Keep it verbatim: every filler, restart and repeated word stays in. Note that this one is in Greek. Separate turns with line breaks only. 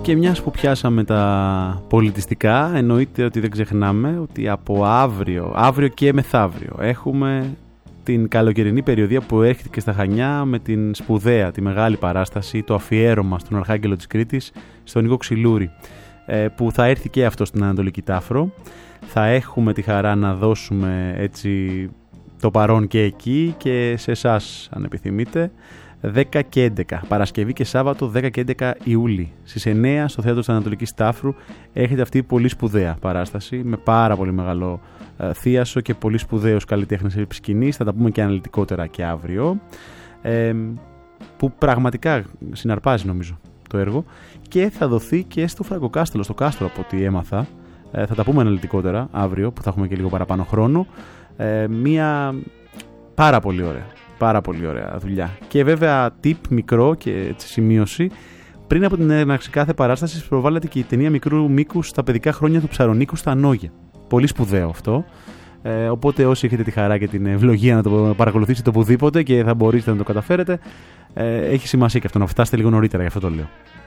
Και μιας που πιάσαμε τα πολιτιστικά, εννοείται ότι δεν ξεχνάμε ότι από αύριο, αύριο και μεθαύριο έχουμε την καλοκαιρινή περιοδία που έρχεται και στα Χανιά με την σπουδαία, τη μεγάλη παράσταση, το αφιέρωμα στον Αρχάγγελο της Κρήτης, στον Νίκο Ξυλούρη, που θα έρθει και αυτό στην Ανατολική Τάφρο. Θα έχουμε τη χαρά να δώσουμε έτσι το παρόν και εκεί και σε εσάς αν επιθυμείτε. δέκα και έντεκα, Παρασκευή και Σάββατο δέκα και έντεκα Ιούλη στις εννέα στο Θέατρο της Ανατολικής Τάφρου έχετε αυτή η πολύ σπουδαία παράσταση με πάρα πολύ μεγάλο ε, θίασο και πολύ σπουδαίος καλλιτέχνης επί σκηνής. Θα τα πούμε και αναλυτικότερα και αύριο, ε, που πραγματικά συναρπάζει νομίζω το έργο, και θα δοθεί και στο Φραγκοκάστελο, στο Κάστρο από ό,τι έμαθα. ε, θα τα πούμε αναλυτικότερα αύριο που θα έχουμε και λίγο παραπάνω χρόνο. ε, μία πάρα πολύ ωραία Πάρα πολύ ωραία δουλειά. Και βέβαια, tip μικρό και έτσι, σημείωση. Πριν από την έναρξη κάθε παράσταση, προβάλλεται και η ταινία μικρού μήκους στα παιδικά χρόνια του Ψαρονίκου στα Νόγια. Πολύ σπουδαίο αυτό. Ε, οπότε, όσοι έχετε τη χαρά και την ευλογία να το παρακολουθήσετε οπουδήποτε και θα μπορείτε να το καταφέρετε, ε, έχει σημασία και αυτό να φτάσετε λίγο νωρίτερα, γι' αυτό το λέω.